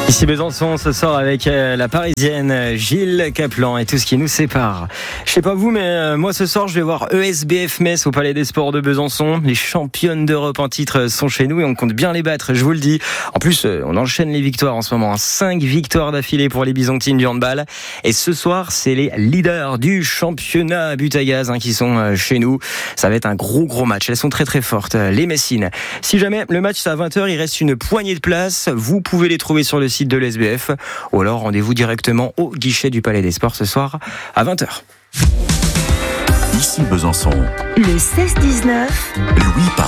Ici Besançon, ce soir avec la Parisienne Gilles Caplan et tout ce qui nous sépare. Je sais pas vous, mais moi ce soir je vais voir ESBF Metz au Palais des Sports de Besançon. Les championnes d'Europe en titre sont chez nous et on compte bien les battre, je vous le dis. En plus, on enchaîne les victoires en ce moment. 5 victoires d'affilée pour les Byzantines du handball. Et ce soir, c'est les leaders du championnat à but à gaz qui sont chez nous. Ça va être un gros match. Elles sont très très fortes, les Messines. Si jamais le match c'est à 20h, il reste une poignée de places. Vous pouvez les trouver sur le site de l'SBF ou alors rendez-vous directement au guichet du Palais des Sports ce soir à 20h. Ici Besançon. Le 16-19. Louis Pain.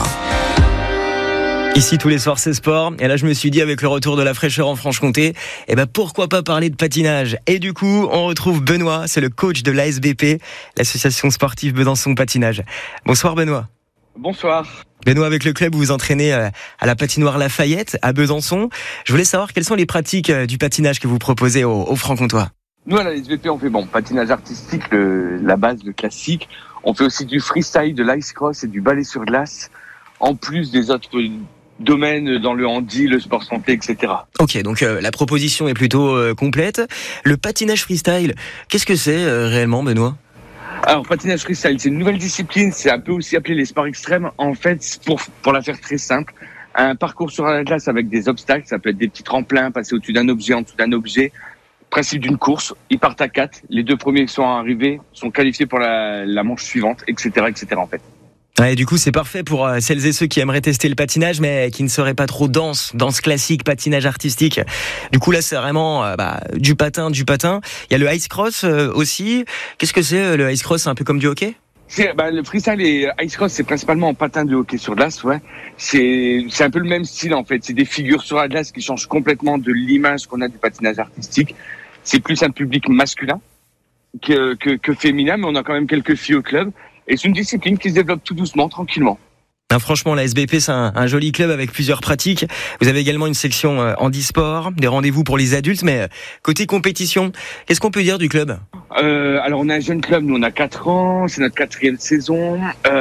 Ici tous les soirs c'est sport et là je me suis dit avec le retour de la fraîcheur en Franche-Comté, pourquoi pas parler de patinage. Et du coup on retrouve Benoît, c'est le coach de l'ASBP, l'association sportive Besançon Patinage. Bonsoir Benoît. Bonsoir. Benoît, avec le club, vous vous entraînez à la patinoire Lafayette, à Besançon. Je voulais savoir quelles sont les pratiques du patinage que vous proposez aux Franc-Comtois. Nous, à la SVP, on fait patinage artistique, la base, le classique. On fait aussi du freestyle, de l'ice cross et du ballet sur glace, en plus des autres domaines dans le handi, le sport santé, etc. Ok, donc la proposition est plutôt complète. Le patinage freestyle, qu'est-ce que c'est réellement, Benoît ? Alors, patinage freestyle, c'est une nouvelle discipline, c'est un peu aussi appelé les sports extrêmes. En fait, pour la faire très simple, un parcours sur la glace avec des obstacles, ça peut être des petits tremplins, passer au-dessus d'un objet, en dessous d'un objet. Principe d'une course, ils partent à 4, les 2 premiers qui sont arrivés sont qualifiés pour la manche suivante, etc., en fait. Ouais, du coup, c'est parfait pour celles et ceux qui aimeraient tester le patinage, mais qui ne seraient pas trop danse classique, patinage artistique. Du coup, là, c'est vraiment du patin. Il y a le ice cross aussi. Qu'est-ce que c'est le ice cross ? C'est un peu comme du hockey ? Le freestyle et ice cross, c'est principalement en patin de hockey sur glace, ouais. C'est un peu le même style, en fait. C'est des figures sur la glace qui changent complètement de l'image qu'on a du patinage artistique. C'est plus un public masculin que féminin, mais on a quand même quelques filles au club. Et c'est une discipline qui se développe tout doucement, tranquillement. Franchement, la SBP, c'est un joli club avec plusieurs pratiques. Vous avez également une section handisport, des rendez-vous pour les adultes, mais côté compétition, qu'est-ce qu'on peut dire du club ? Alors, on a un jeune club, nous on a 4 ans, c'est notre 4e saison.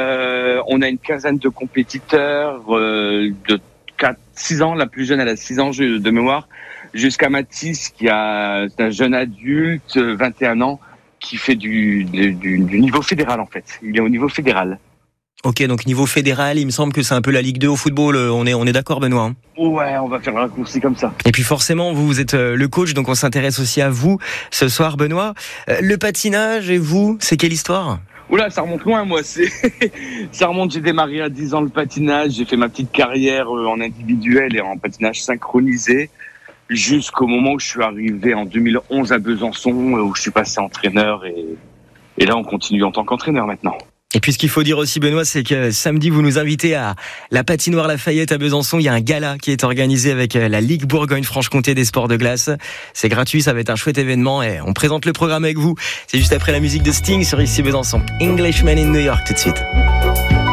On a une quinzaine de compétiteurs de 6 ans, la plus jeune elle a 6 ans de mémoire, jusqu'à Mathis qui a un jeune adulte, 21 ans, qui fait du niveau fédéral en fait. Il est au niveau fédéral. Ok, donc niveau fédéral, il me semble que c'est un peu la Ligue 2 au football. On est d'accord, Benoît ? Ouais, on va faire le raccourci comme ça. Et puis forcément, vous êtes le coach, donc on s'intéresse aussi à vous ce soir, Benoît. Le patinage et vous, c'est quelle histoire ? Oula, ça remonte loin, moi. Ça remonte, j'ai démarré à 10 ans le patinage. J'ai fait ma petite carrière en individuel et en patinage synchronisé. Jusqu'au moment où je suis arrivé en 2011 à Besançon, où je suis passé entraîneur et là on continue en tant qu'entraîneur maintenant. Et puis ce qu'il faut dire aussi, Benoît, c'est que samedi vous nous invitez à la patinoire Lafayette à Besançon. Il y a un gala qui est organisé avec la Ligue Bourgogne-Franche-Comté des sports de glace. C'est gratuit, ça va être un chouette événement et on présente le programme avec vous. C'est juste après la musique de Sting sur Ici Besançon. Englishman in New York tout de suite.